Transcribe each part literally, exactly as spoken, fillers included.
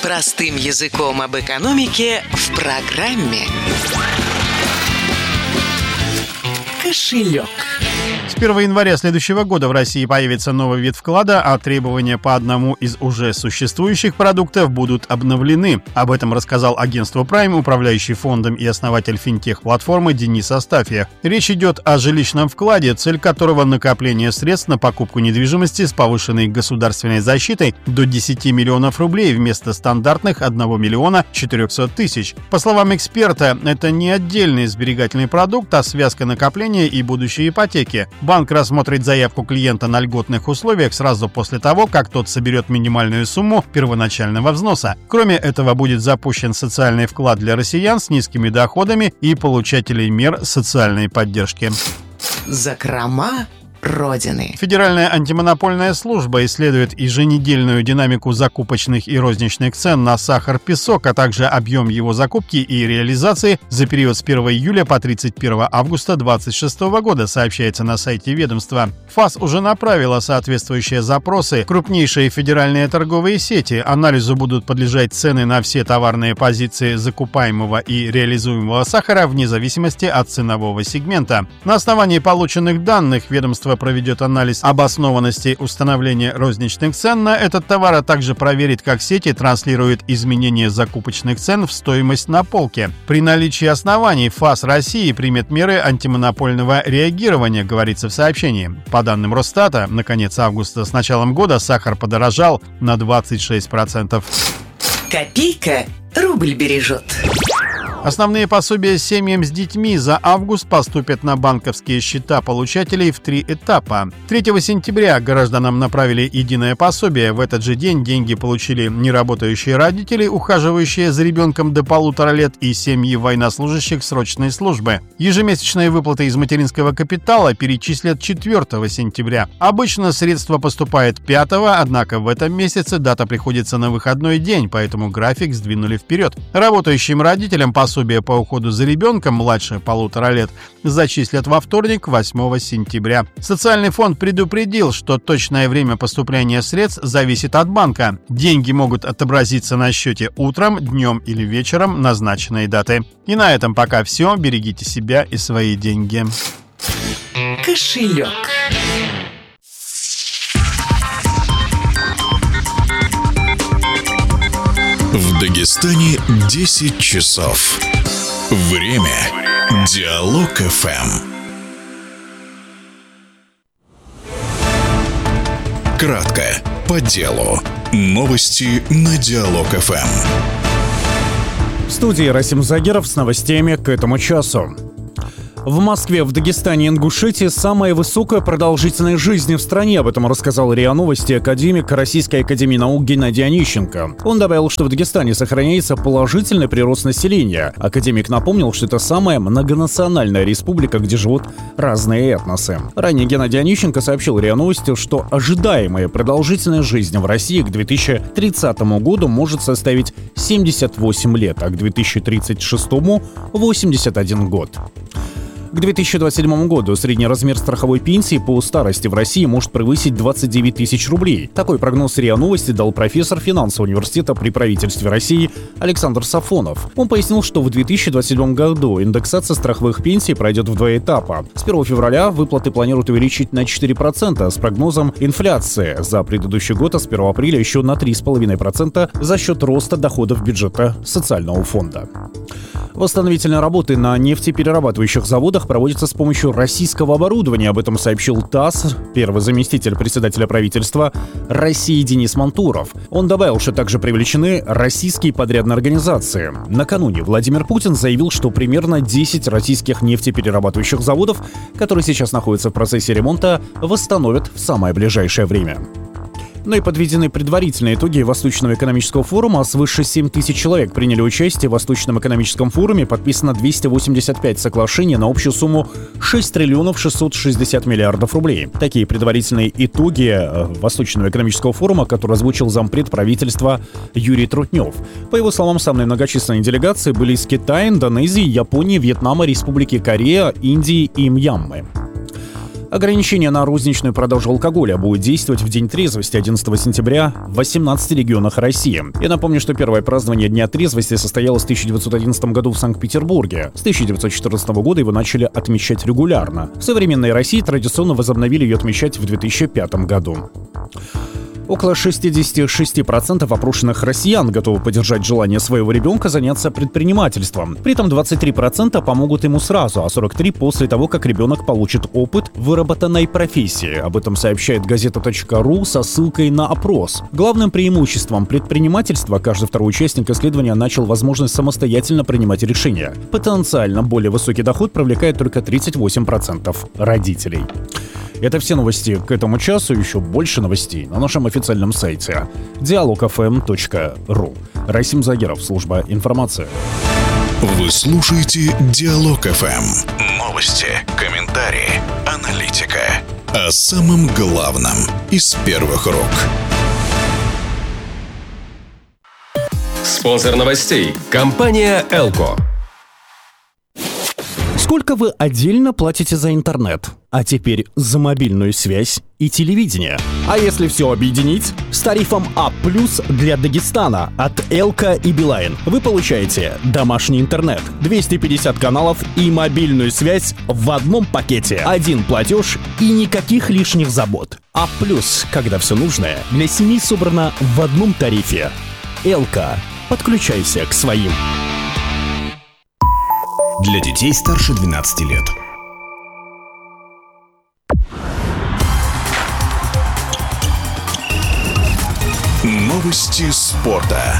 Простым языком об экономике в программе «Кошелек». С первого января следующего года в России появится новый вид вклада, а требования по одному из уже существующих продуктов будут обновлены. Об этом рассказал агентству Prime управляющий фондом и основатель финтех-платформы Денис Астафьев. Речь идет о жилищном вкладе, цель которого накопление средств на покупку недвижимости с повышенной государственной защитой до десяти миллионов рублей вместо стандартных одного миллиона четырехсот тысяч. По словам эксперта, это не отдельный сберегательный продукт, а связка накопления и будущей ипотеки. Банк рассмотрит заявку клиента на льготных условиях сразу после того, как тот соберет минимальную сумму первоначального взноса. Кроме этого, будет запущен социальный вклад для россиян с низкими доходами и получателей мер социальной поддержки. Закрома Родины. Федеральная антимонопольная служба исследует еженедельную динамику закупочных и розничных цен на сахар-песок, а также объем его закупки и реализации за период с первого июля по тридцать первого августа две тысячи двадцать шестого года, сообщается на сайте ведомства. ФАС уже направила соответствующие запросы в крупнейшие федеральные торговые сети. Анализу будут подлежать цены на все товарные позиции закупаемого и реализуемого сахара вне зависимости от ценового сегмента. На основании полученных данных ведомство проведет анализ обоснованности установления розничных цен на этот товар, а также проверит, как сети транслируют изменения закупочных цен в стоимость на полке. При наличии оснований ФАС России примет меры антимонопольного реагирования, говорится в сообщении. По данным Росстата, на конец августа с началом года сахар подорожал на двадцать шесть процентов. Копейка рубль бережет. Основные пособия семьям с детьми за август поступят на банковские счета получателей в три этапа. третьего сентября гражданам направили единое пособие. В этот же день деньги получили неработающие родители, ухаживающие за ребенком до полутора лет, и семьи военнослужащих срочной службы. Ежемесячные выплаты из материнского капитала перечислят четвёртого сентября. Обычно средства поступают пятого, однако в этом месяце дата приходится на выходной день, поэтому график сдвинули вперед. Работающим родителям пособие Пособие по уходу за ребенком младше полутора лет зачислят во вторник, восьмого сентября. Социальный фонд предупредил, что точное время поступления средств зависит от банка. Деньги могут отобразиться на счете утром, днем или вечером назначенной даты. И на этом пока все. Берегите себя и свои деньги. Кошелек. В Дагестане десять часов. Время. Диалог эф эм. Кратко, по делу. Новости на Диалог эф эм. В студии Расим Загиров с новостями к этому часу. В Москве, в Дагестане и Ингушетии самая высокая продолжительность жизни в стране. Об этом рассказал РИА Новости академик Российской академии наук Геннадий Онищенко. Он добавил, что в Дагестане сохраняется положительный прирост населения. Академик напомнил, что это самая многонациональная республика, где живут разные этносы. Ранее Геннадий Онищенко сообщил РИА Новости, что ожидаемая продолжительность жизни в России к две тысячи тридцатому году может составить семьдесят восемь лет, а к две тысячи тридцать шестому — восемьдесят один год. К две тысячи двадцать седьмому году средний размер страховой пенсии по старости в России может превысить двадцать девять тысяч рублей. Такой прогноз РИА Новости дал профессор финансового университета при правительстве России Александр Сафонов. Он пояснил, что в две тысячи двадцать седьмом году индексация страховых пенсий пройдет в два этапа. С первого февраля выплаты планируют увеличить на четыре процента с прогнозом инфляции за предыдущий год, а с первого апреля еще на три целых пять десятых процента за счет роста доходов бюджета социального фонда. Восстановительные работы на нефтеперерабатывающих заводах проводятся с помощью российского оборудования. Об этом сообщил ТАСС первый заместитель председателя правительства России Денис Мантуров. Он добавил, что также привлечены российские подрядные организации. Накануне Владимир Путин заявил, что примерно десять российских нефтеперерабатывающих заводов, которые сейчас находятся в процессе ремонта, восстановят в самое ближайшее время. Ну и подведены предварительные итоги Восточного экономического форума. Свыше семь тысяч человек приняли участие в Восточном экономическом форуме. Подписано двести восемьдесят пять соглашений на общую сумму шесть триллионов шестьсот шестьдесят миллиардов рублей. Такие предварительные итоги Восточного экономического форума, который озвучил зампред правительства Юрий Трутнев. По его словам, самые многочисленные делегации были из Китая, Индонезии, Японии, Вьетнама, Республики Корея, Индии и Мьянмы. Ограничение на розничную продажу алкоголя будет действовать в День трезвости одиннадцатого сентября в восемнадцати регионах России. Я напомню, что первое празднование Дня трезвости состоялось в тысяча девятьсот одиннадцатом году в Санкт-Петербурге. С тысяча девятьсот четырнадцатого года его начали отмечать регулярно. В современной России традиционно возобновили ее отмечать в две тысячи пятом году. Около шестьдесят шесть процентов опрошенных россиян готовы поддержать желание своего ребенка заняться предпринимательством. При этом двадцать три процента помогут ему сразу, а сорок три процента после того, как ребенок получит опыт выработанной профессии. Об этом сообщает газета точка ру со ссылкой на опрос. Главным преимуществом предпринимательства каждый второй участник исследования начал возможность самостоятельно принимать решения. Потенциально более высокий доход привлекает только тридцать восемь процентов родителей. Это все новости к этому часу, еще больше новостей на нашем официальном сайте диалог эф эм точка ру. Расим Загиров, служба информации. Вы слушаете Диалог эф эм. Новости, комментарии, аналитика. О самом главном из первых рук. Спонсор новостей – компания «Элко». Сколько вы отдельно платите за интернет? А теперь за мобильную связь и телевидение. А если все объединить? С тарифом А плюс для Дагестана от Элка и Билайн вы получаете домашний интернет, двести пятьдесят каналов и мобильную связь в одном пакете. Один платеж и никаких лишних забот. А плюс, когда все нужное, для семьи собрано в одном тарифе. Элка. Подключайся к своим. Для детей старше двенадцати лет. Новости спорта.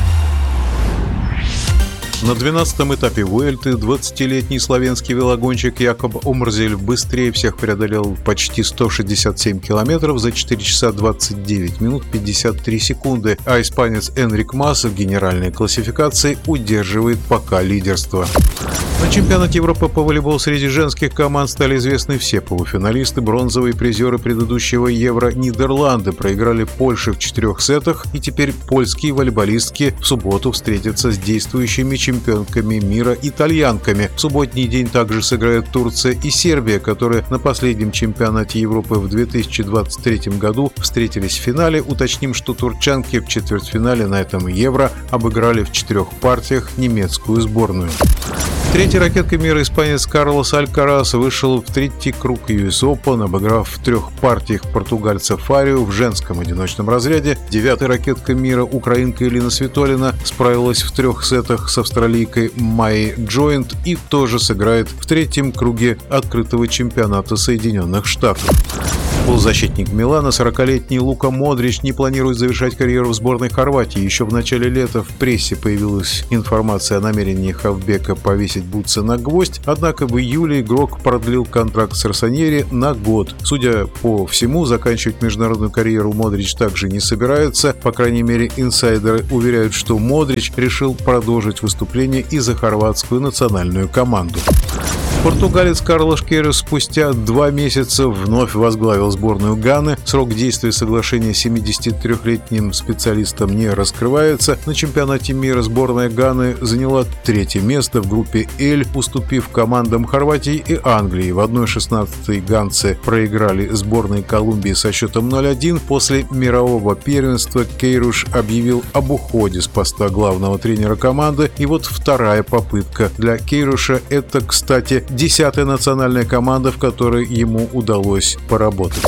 На двенадцатом этапе Vuelты двадцатилетний словенский велогонщик Якоб Омрзель быстрее всех преодолел почти сто шестьдесят семь километров за четыре часа двадцать девять минут пятьдесят три секунды, а испанец Энрик Мас в генеральной классификации удерживает пока лидерство. На чемпионате Европы по волейболу среди женских команд стали известны все полуфиналисты. Бронзовые призеры предыдущего Евро Нидерланды проиграли Польше в четырех сетах, и теперь польские волейболистки в субботу встретятся с действующими чемпионками мира итальянками. В субботний день также сыграют Турция и Сербия, которые на последнем чемпионате Европы в две тысячи двадцать третьем году встретились в финале. Уточним, что турчанки в четвертьфинале на этом Евро обыграли в четырех партиях немецкую сборную. Третья ракетка мира испанец Карлос Алькарас вышел в третий круг ю эс Open, обыграв в трех партиях португальца Фарию в женском одиночном разряде. Девятая ракетка мира украинка Элина Свитолина справилась в трех сетах с австралийкой Майей Джойнт и тоже сыграет в третьем круге открытого чемпионата Соединенных Штатов. Полузащитник Милана, сорокалетний Лука Модрич, не планирует завершать карьеру в сборной Хорватии. Еще в начале лета в прессе появилась информация о намерении Хавбека повесить бутсы на гвоздь, однако в июле игрок продлил контракт с Росоньери на год. Судя по всему, заканчивать международную карьеру Модрич также не собирается. По крайней мере, инсайдеры уверяют, что Модрич решил продолжить выступление и за хорватскую национальную команду. Португалец Карлош Кейрос спустя два месяца вновь возглавил сборную Ганы. Срок действия соглашения с семидесятитрёхлетним специалистом не раскрывается. На чемпионате мира сборная Ганы заняла третье место в группе L, уступив командам Хорватии и Англии. В одна шестнадцать ганцы проиграли сборной Колумбии со счетом ноль один. После мирового первенства Кейруш объявил об уходе с поста главного тренера команды. И вот вторая попытка для Кейруша. Это, кстати, десятая национальная команда, в которой ему удалось поработать.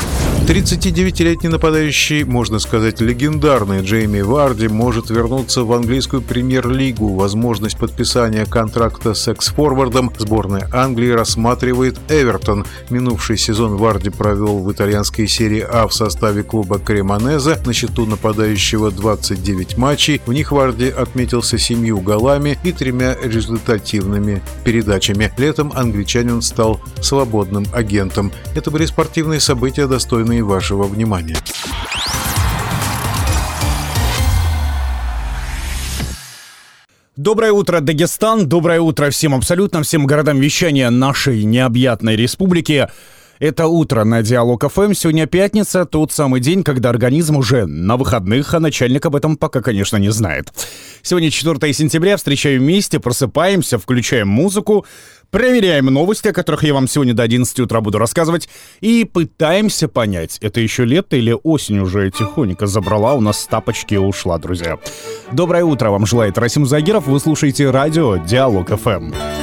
тридцатидевятилетний нападающий, можно сказать, легендарный Джейми Варди может вернуться в английскую премьер-лигу. Возможность подписания контракта с экс-форвардом сборная Англии рассматривает Эвертон. Минувший сезон Варди провел в итальянской серии А в составе клуба Кремонезе. На счету нападающего двадцать девять матчей. В них Варди отметился семью голами и тремя результативными передачами. Летом англичанин стал свободным агентом. Это были спортивные события, достойные вашего внимания. Доброе утро, Дагестан! Доброе утро всем абсолютно, всем городам вещания нашей необъятной республики. Это утро на Диалог эф эм. Сегодня пятница, тот самый день, когда организм уже на выходных, а начальник об этом пока, конечно, не знает. Сегодня четвёртого сентября, встречаем вместе, просыпаемся, включаем музыку, проверяем новости, о которых я вам сегодня до одиннадцати утра буду рассказывать, и пытаемся понять, это еще лето или осень уже тихонько забрала у нас тапочки и ушла, друзья. Доброе утро вам желает Расим Загиров, вы слушаете радио Диалог эф эм.